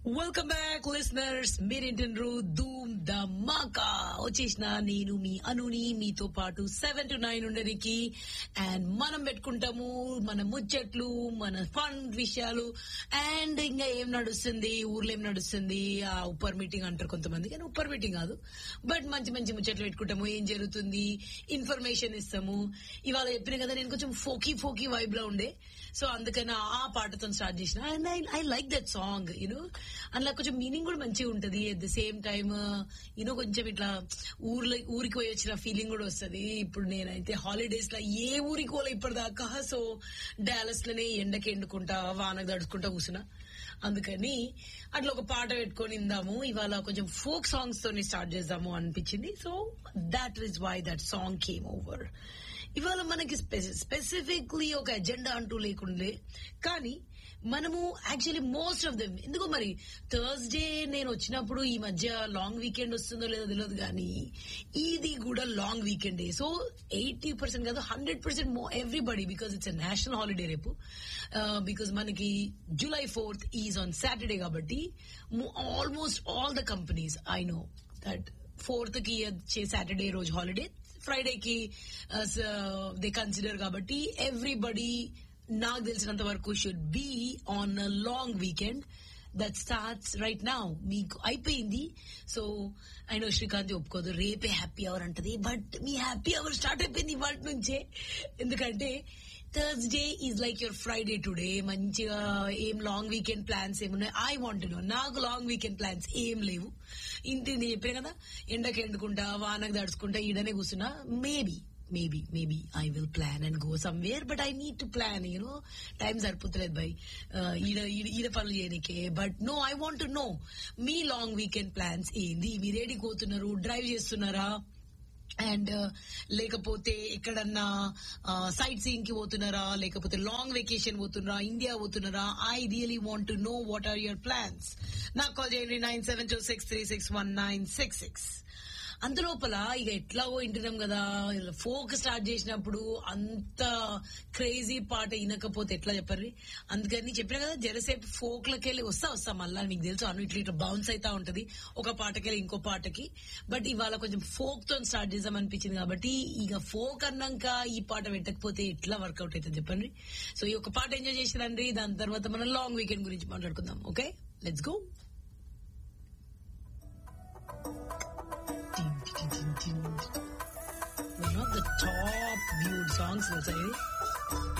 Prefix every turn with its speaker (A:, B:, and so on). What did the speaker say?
A: Welcome back listeners. మీరేంటండ్రు ధూమ్ ధమాకా వచ్చేసిన నేను మీ అనుని మీతో పాటు 7 to 9 ఉండడానికి. అండ్ మనం పెట్టుకుంటాము మన ముచ్చట్లు, మన ఫన్ విషయాలు. అండ్ ఇంకా ఏం నడుస్తుంది ఊర్లో, ఏం నడుస్తుంది, ఆ ఉప్పర్ మీటింగ్ అంటారు కొంతమంది, కానీ ఉప్పర్ మీటింగ్ కాదు, బట్ మంచి మంచి ముచ్చట్లు పెట్టుకుంటాము. ఏం జరుగుతుంది ఇన్ఫర్మేషన్ ఇస్తాము. ఇవాళ చెప్పిన కదా నేను కొంచెం ఫోకీ వైబ్ లో ఉండే, సో అందుకని ఆ పాటతో స్టార్ట్ చేసిన. And I like that song, you know. అందులో కొంచెం మీనింగ్ కూడా మంచిగా ఉంటది. At the same time you know కొంచెం ఇట్లా ఊరికి పోయి వచ్చిన ఫీలింగ్ కూడా వస్తుంది. ఇప్పుడు నేనైతే హాలిడేస్ లో ఏ ఊరికి పోలే ఇప్పటిదాకా, సో డాలస్ లోనే ఎండకి ఎండుకుంటా వానకు దడుచుకుంటా కూర్చున్నా. అందుకని అట్లా ఒక పాట పెట్టుకొని ఇందాము. ఇవాళ కొంచెం ఫోక్ సాంగ్స్ తోని స్టార్ట్ చేద్దాము అనిపించింది. So that is why that song came over. ఇవాళ మనకి స్పెసిఫిక్లీ ఒక ఎజెండా అంటూ లేకుండే, కానీ మనము యాక్చువల్లీ మోస్ట్ ఆఫ్ దెమ్ ఎందుకో మరి థర్స్డే నేను వచ్చినప్పుడు ఈ మధ్య లాంగ్ వీకెండ్ వస్తుందో లేదో తెలియదు, కానీ ఇది కూడా లాంగ్ వీకెండే. సో 80% కాదు 100% everybody, because it's a national holiday రేపు. బికాస్ మనకి July 4th is on Saturday, కాబట్టి almost all the companies I know that 4th కి సాటర్డే రోజు హాలిడే, ఫ్రైడేకి దే కన్సిడర్. కాబట్టి ఎవ్రీబడి నాకు తెలిసినంత వరకు should be on a long weekend that starts right now. మీకు అయిపోయింది. సో ఐ నో శ్రీకాంత్ ఒప్పుకోదు, రేపే హ్యాపీ అవర్ అంటది, but me happy hour start అయిపోయింది ఇవాళ నుంచే. ఎందుకంటే Thursday is like your Friday today. మంచిగా ఏం లాంగ్ వీకెండ్ ప్లాన్స్ ఏమున్నాయి? I want no. నాకు లాంగ్ వీకెండ్ ప్లాన్స్ ఏం లేవు. ఇంటి నేను చెప్పాను కదా, ఎండకి ఎండుకుంటా వానకు దడుచుకుంటా ఈడనే కూర్చున్నా. maybe I will plan and go somewhere, but I need to plan, you know. Time సరిపోతలేదు by ఈడ పనులు చేయనికే. But no, I want to know me long weekend plans ఏంది? మీరు ఏడికి పోతున్నారు? డ్రైవ్ చేస్తున్నారా? అండ్ లేకపోతే ఎక్కడన్నా సైట్ సీయింగ్ కి పోతున్నారా? లేకపోతే long vacation పోతున్నారా? India పోతున్నారా? I really want to know what are your plans. నాకు కాల్ చేయండి 9726361966. అందులోపల ఇక ఎట్లాగో వింటున్నాం కదా, ఫోక్ స్టార్ట్ చేసినప్పుడు అంత క్రేజీ పాట వినకపోతే ఎట్లా చెప్పండి. అందుకని చెప్పినా కదా, జరసేపు ఫోక్ లకెళ్ళి వస్తా మళ్ళా. మీకు తెలుసు అను ఇట్లా బౌన్స్ అవుతా ఉంటది ఒక పాటకెళ్ళి ఇంకో పాటకి. బట్ ఇవాళ కొంచెం ఫోక్ తో స్టార్ట్ చేద్దాం అనిపించింది, కాబట్టి ఇక ఫోక్ అన్నాక ఈ పాట పెట్టకపోతే ఎట్లా వర్కౌట్ అవుతుంది చెప్పండి. సో ఈ ఒక పాట ఎంజాయ్ చేసిరండి, దాని తర్వాత మనం లాంగ్ వీకెండ్ గురించి మాట్లాడుకుందాం. Okay, let's go. One of the top viewed songs, let's say.